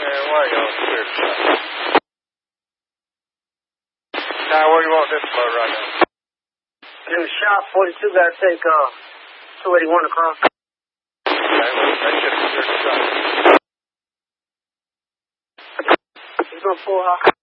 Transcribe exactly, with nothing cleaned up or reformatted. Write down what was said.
Man, why y'all scared shot? Now, where you want this load right now? It was shot forty-two, gotta take, uh, two eighty-one across. Okay, well, they should have scared shot. He's gonna pull out.